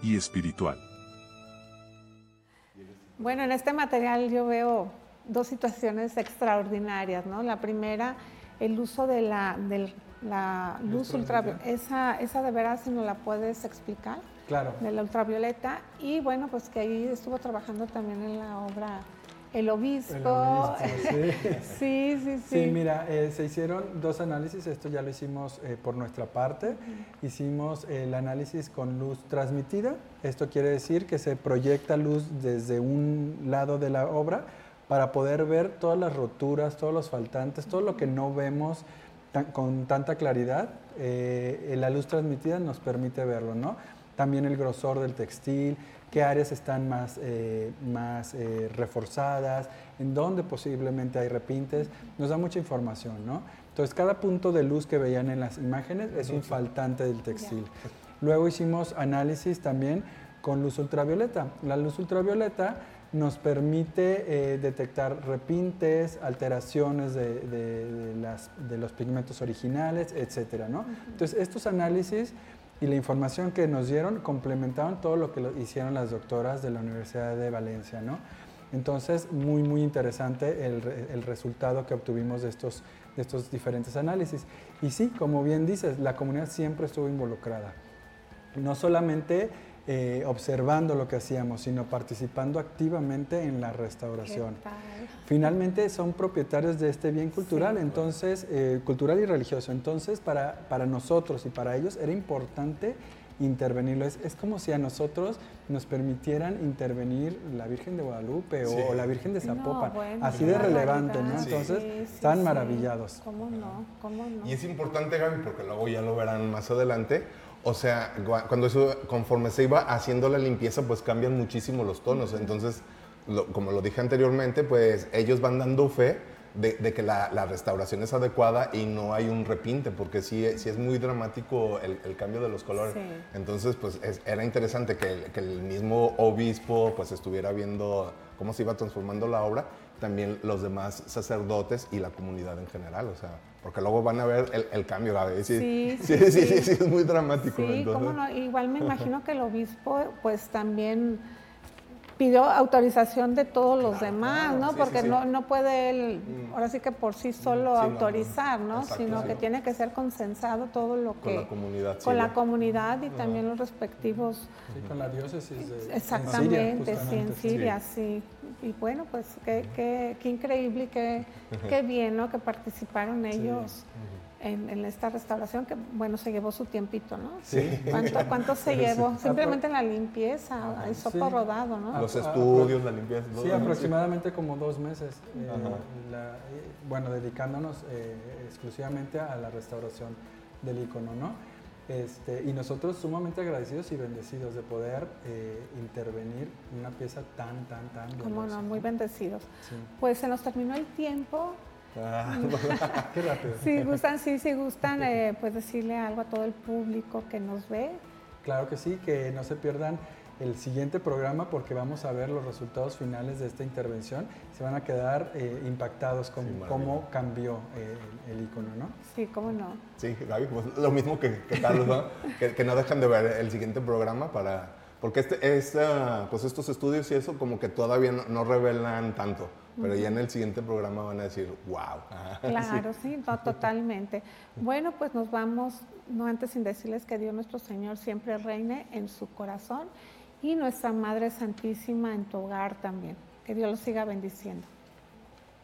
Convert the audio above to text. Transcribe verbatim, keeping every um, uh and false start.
y espiritual. Bueno, en este material yo veo dos situaciones extraordinarias, ¿no? La primera, el uso de la, de la luz ultravioleta. Esa, esa de veras, si nos la puedes explicar. Claro. De la ultravioleta. Y bueno, pues que ahí estuvo trabajando también en la obra El Obispo. El obispo, sí. sí, sí, sí. Sí, mira, eh, se hicieron dos análisis, esto ya lo hicimos eh, por nuestra parte. Uh-huh. Hicimos el análisis con luz transmitida, esto quiere decir que se proyecta luz desde un lado de la obra para poder ver todas las roturas, todos los faltantes, todo lo que no vemos tan, con tanta claridad. Eh, la luz transmitida nos permite verlo, ¿no? También el grosor del textil, qué áreas están más, eh, más eh, reforzadas, en dónde posiblemente hay repintes, nos da mucha información, ¿no? Entonces, cada punto de luz que veían en las imágenes es un faltante del textil. Luego hicimos análisis también con luz ultravioleta. La luz ultravioleta nos permite eh, detectar repintes, alteraciones de, de, de, las, de los pigmentos originales, etcétera, ¿no? Entonces, estos análisis y la información que nos dieron complementaban todo lo que lo hicieron las doctoras de la Universidad de Valencia, ¿no? Entonces, muy, muy interesante el, el resultado que obtuvimos de estos, de estos diferentes análisis. Y sí, como bien dices, la comunidad siempre estuvo involucrada. No solamente eh, observando lo que hacíamos, sino participando activamente en la restauración. Finalmente son propietarios de este bien cultural, sí, entonces, eh, cultural y religioso. Entonces, para, para nosotros y para ellos era importante intervenirlo. Es, es como si a nosotros nos permitieran intervenir la Virgen de Guadalupe, sí, o la Virgen de Zapopan. No, bueno, así de relevante, ¿no? Entonces, sí, sí, están sí, maravillados. ¿Cómo no? ¿Cómo no? Y es importante, Gaby, porque luego ya lo verán más adelante. O sea, cuando eso, conforme se iba haciendo la limpieza, pues cambian muchísimo los tonos. Entonces, lo, como lo dije anteriormente, pues ellos van dando fe de, de que la, la restauración es adecuada y no hay un repinte, porque sí, sí es muy dramático el, el cambio de los colores. Sí. Entonces, pues es, era interesante que el, que el mismo obispo pues estuviera viendo cómo se iba transformando la obra, también los demás sacerdotes y la comunidad en general, o sea, porque luego van a ver el, el cambio, ¿verdad? Sí, sí, sí, sí, sí, sí, sí, es muy dramático. Sí, entonces, cómo no, igual me imagino que el obispo pues también pidió autorización de todos los claro, demás, claro, ¿no? Sí, Porque sí, sí. No, no puede él, ahora sí que por sí solo sí, autorizar, ¿no? ¿no? Exacto, sino sí. que tiene que ser consensado todo lo que... Con la comunidad. Con sí, la comunidad y uh-huh. también los respectivos... Sí, con la diócesis de Exactamente, en Siria, sí, en Siria, sí. sí. Y bueno, pues qué, qué, qué increíble y qué, qué bien, ¿no? Que participaron ellos. Sí. Uh-huh. En, en esta restauración que, bueno, se llevó su tiempito, ¿no? Sí. ¿Cuánto, cuánto se llevó? Simplemente la limpieza, el sopo sí. rodado, ¿no? Los estudios, la limpieza. Sí, aproximadamente como dos meses. Eh, la, bueno, dedicándonos eh, exclusivamente a la restauración del icono, ¿no? Este, y nosotros sumamente agradecidos y bendecidos de poder eh, intervenir en una pieza tan, tan, tan... Como no, muy bendecidos. Sí. Pues se nos terminó el tiempo. Ah, qué rápido. Si gustan, sí, si gustan, eh, pues decirle algo a todo el público que nos ve. Claro que sí, que no se pierdan el siguiente programa porque vamos a ver los resultados finales de esta intervención. Se van a quedar eh, impactados con sí, cómo cambió eh, el, el icono, ¿no? Sí, cómo no. Sí, Gaby, pues lo mismo que, que Carlos, ¿no? que, que no dejan de ver el siguiente programa para... Porque este, esta, pues estos estudios y eso como que todavía no, no revelan tanto. Pero uh-huh. ya en el siguiente programa van a decir, wow. Claro, sí, sí no, totalmente. Bueno, pues nos vamos, no antes sin decirles que Dios nuestro Señor siempre reine en su corazón y nuestra Madre Santísima en tu hogar también. Que Dios los siga bendiciendo.